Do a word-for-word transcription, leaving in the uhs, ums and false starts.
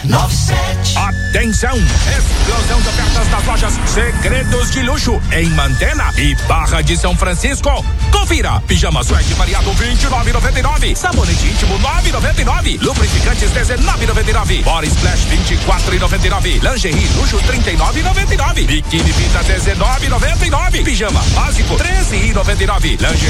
nove sete. Atenção! Explosão de ofertas das lojas Segredos de Luxo em Mantena e Barra de São Francisco. Confira! Pijama suede variado vinte e nove e noventa e nove. Sabonete íntimo nove e noventa e nove. Lubrificantes dezenove e noventa e nove. Body Splash vinte e quatro e noventa e nove. Lingerie luxo trinta e nove e noventa e nove. Biquíni Vita dezenove e noventa e nove. Pijama básico treze e noventa e nove. Lingerie